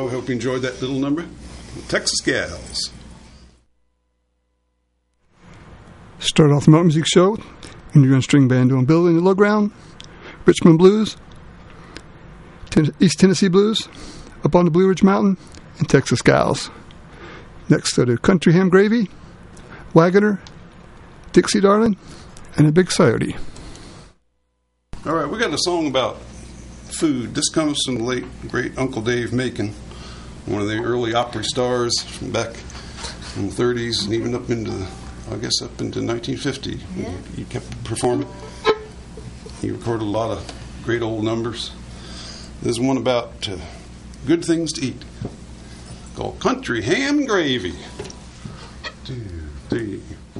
Well, I hope you enjoyed that little number. Texas Gals. Start off the Mountain Music Show, Indian String Band doing Bill in the Low Ground, Richmond Blues, East Tennessee Blues, Up on the Blue Ridge Mountain, and Texas Gals. Next to the Country Ham Gravy, Wagoner, Dixie Darling, and a Big Coyote. All right, we got a song about food. This comes from the late, great Uncle Dave Macon, one of the early Opry stars from back in the 30s and even up into, I guess, up into 1950. Yeah. He kept performing. He recorded a lot of great old numbers. There's one about good things to eat called Country Ham Gravy. 2, 3.